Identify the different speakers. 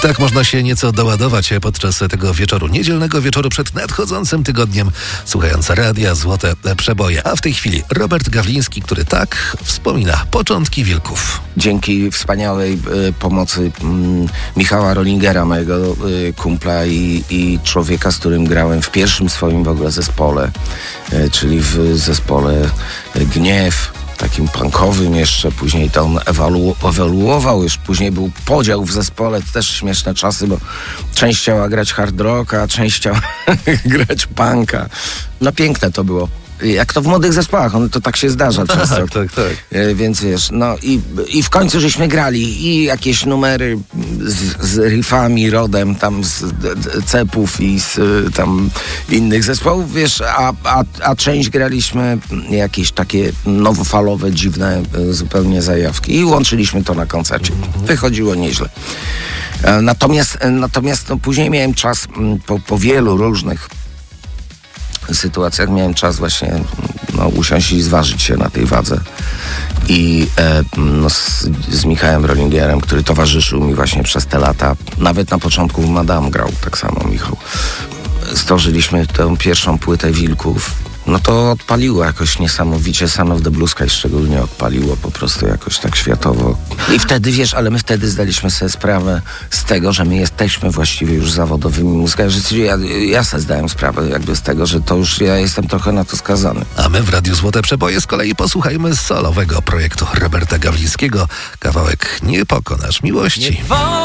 Speaker 1: Tak można się nieco doładować podczas tego wieczoru, niedzielnego wieczoru przed nadchodzącym tygodniem, słuchając radia Złote Przeboje. A w tej chwili Robert Gawliński, który tak wspomina początki Wilków.
Speaker 2: Dzięki wspaniałej pomocy Michała Rollingera, mojego kumpla i człowieka, z którym grałem w pierwszym swoim w ogóle zespole, czyli w zespole Gniew, takim punkowym jeszcze, później to on ewoluował, już później był podział w zespole, to też śmieszne czasy, bo część chciała grać hard rocka, część chciała grać punka. No piękne to było. Jak to w młodych zespołach, to tak się zdarza często.
Speaker 1: Tak.
Speaker 2: Więc wiesz, no i w końcu żeśmy grali i jakieś numery z riffami, rodem tam z Cepów i z tam innych zespołów, wiesz, a część graliśmy jakieś takie nowofalowe, dziwne zupełnie zajawki i łączyliśmy to na koncercie. Wychodziło nieźle. Natomiast no, później miałem czas po wielu różnych sytuacjach, miałem czas właśnie usiąść i zważyć się na tej wadze. I z Michałem Rollingerem, który towarzyszył mi właśnie przez te lata, nawet na początku w Madame grał tak samo Michał. Stworzyliśmy tę pierwszą płytę Wilków. No to odpaliło jakoś niesamowicie, Son of the Blue Sky szczególnie odpaliło po prostu jakoś tak światowo. I wtedy, wiesz, ale my wtedy zdaliśmy sobie sprawę z tego, że my jesteśmy właściwie już zawodowymi muzykarzami. Ja sobie zdałem sprawę jakby z tego, że to już ja jestem trochę na to skazany.
Speaker 1: A my w Radiu Złote Przeboje z kolei posłuchajmy solowego projektu Roberta Gawlińskiego. Kawałek Nie pokonasz miłości.